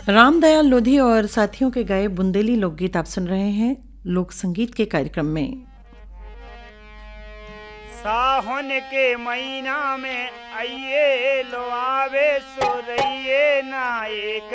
रामदयाल लोधी और साथियों के गाए बुंदेली लोकगीत आप सुन रहे हैं लोक संगीत के कार्यक्रम में। सावन के महीना में आइए लो आवे सो रहिए ना एक